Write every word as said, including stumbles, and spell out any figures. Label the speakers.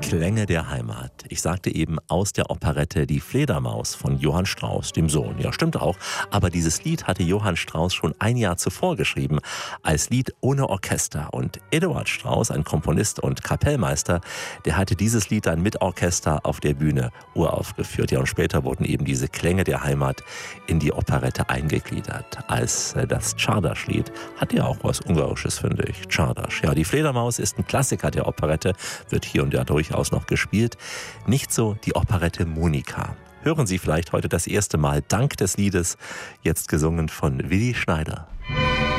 Speaker 1: Klänge der Heimat. Ich sagte eben aus der Operette Die Fledermaus von Johann Strauss, dem Sohn. Ja, stimmt auch. Aber dieses Lied hatte Johann Strauss schon ein Jahr zuvor geschrieben, als Lied ohne Orchester. Und Eduard Strauss, ein Komponist und Kapellmeister, der hatte dieses Lied dann mit Orchester auf der Bühne uraufgeführt. Ja, und später wurden eben diese Klänge der Heimat in die Operette eingegliedert. Als äh, das Czardas-Lied hat ja auch was Ungarisches, finde ich. Czardas. Ja, die Fledermaus ist ein Klassiker der Operette, wird hier und da durchaus noch gespielt. Nicht so die Operette Monika. Hören Sie vielleicht heute das erste Mal dank des Liedes, jetzt gesungen von Willi Schneider.